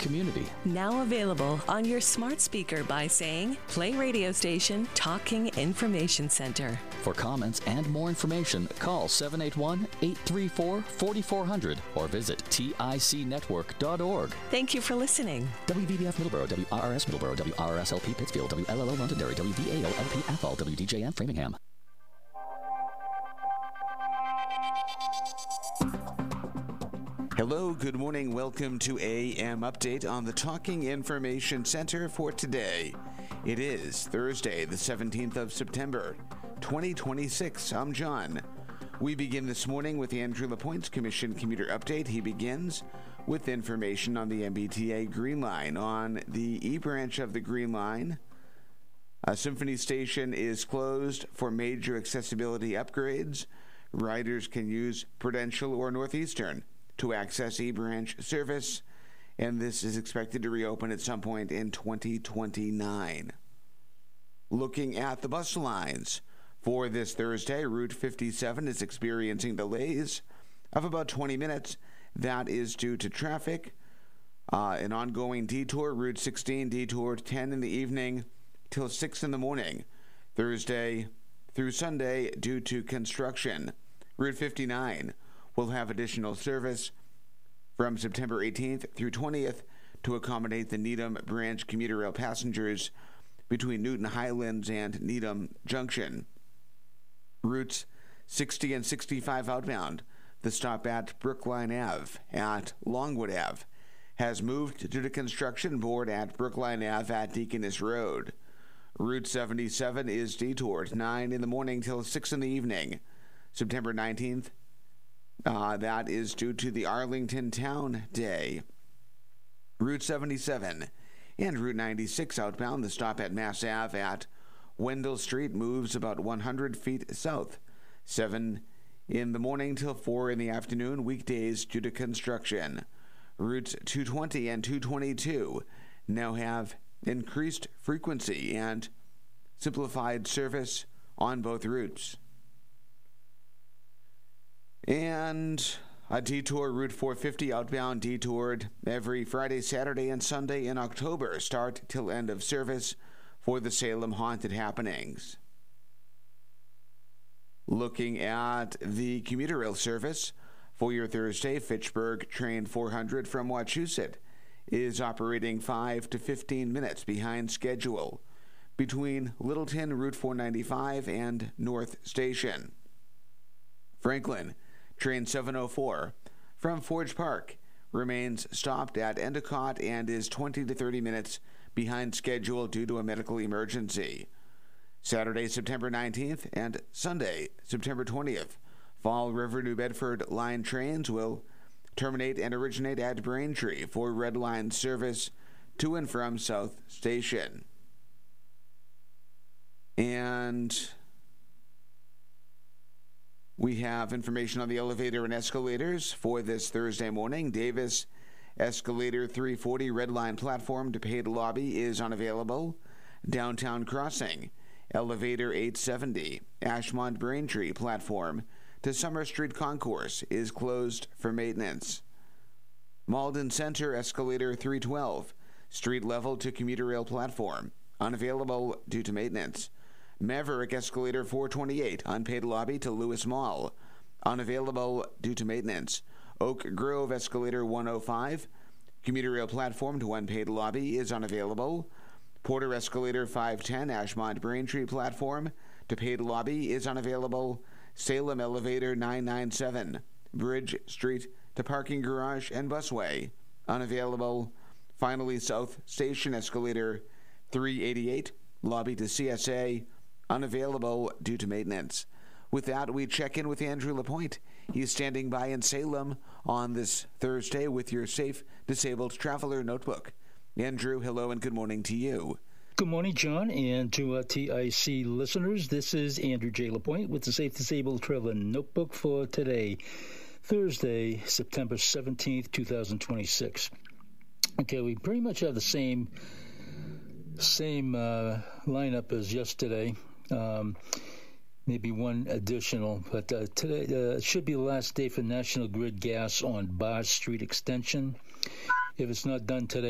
community. Now available on your smart speaker by saying, play radio station Talking Information Center. For comments and more information, call 781-834-4400 or visit ticnetwork.org. Thank you for listening. WVBF Middleborough, WRRS Middleborough, WRRS-LP Pittsfield, WLLO Londonderry, WVAO-LP Athol, WDJM Framingham. Hello, good morning. Welcome to AM Update on the Talking Information Center for today. It is Thursday, the 17th of September, 2026. I'm John. We begin this morning with Andrew LaPointe's Commission Commuter Update. He begins with information on the MBTA Green Line. On the E branch of the Green Line, Symphony Station is closed for major accessibility upgrades. Riders can use Prudential or Northeastern to access E branch service, and this is expected to reopen at some point in 2029. Looking at the bus lines for this Thursday, Route 57 is experiencing delays of about 20 minutes. That is due to traffic. An ongoing detour, Route 16 detoured 10 in the evening till 6 in the morning, Thursday through Sunday, due to construction. Route 59 will have additional service from September 18th through 20th to accommodate the Needham Branch commuter rail passengers between Newton Highlands and Needham Junction. Routes 60 and 65 outbound, the stop at Brookline Ave at Longwood Ave has moved due to construction board at Brookline Ave at Deaconess Road. Route 77 is detoured 9 in the morning till 6 in the evening, September 19th. That is due to the Arlington Town Day. Route 77 and Route 96 outbound, the stop at Mass Ave at Wendell Street moves about 100 feet south, 7 in the morning till 4 in the afternoon, weekdays due to construction. Routes 220 and 222 now have increased frequency and simplified service on both routes. And a detour, Route 450 outbound, detoured every Friday, Saturday, and Sunday in October. Start till end of service for the Salem Haunted Happenings. Looking at the commuter rail service for your Thursday, Fitchburg Train 400 from Wachusett is operating 5 to 15 minutes behind schedule between Littleton, Route 495, and North Station. Franklin Train 704 from Forge Park remains stopped at Endicott and is 20 to 30 minutes behind schedule due to a medical emergency. Saturday, September 19th and Sunday, September 20th, Fall River New Bedford line trains will terminate and originate at Braintree for Red Line service to and from South Station. And we have information on the elevator and escalators for this Thursday morning. Davis Escalator 340 Red Line platform to paid lobby is unavailable. Downtown Crossing Elevator 870 Ashmont Braintree platform to Summer Street Concourse is closed for maintenance. Malden Center Escalator 312 street level to commuter rail platform unavailable due to maintenance. Maverick Escalator 428, unpaid lobby to Lewis Mall, unavailable due to maintenance. Oak Grove Escalator 105, commuter rail platform to unpaid lobby is unavailable. Porter Escalator 510, Ashmont Braintree platform to paid lobby is unavailable. Salem Elevator 997, Bridge Street to parking garage and busway, unavailable. Finally, South Station Escalator 388, lobby to CSA, unavailable due to maintenance. With that, we check in with Andrew LaPointe. He's standing by in Salem on this Thursday with your Safe Disabled Traveler Notebook. Andrew, hello and good morning to you. Good morning, John, and to TIC listeners. This is Andrew J. LaPointe with the Safe Disabled Traveler Notebook for today, Thursday, September 17th, 2026. Okay, we pretty much have the same lineup as yesterday. Maybe one additional, but today should be the last day for National Grid gas on Barr Street Extension. If it's not done today,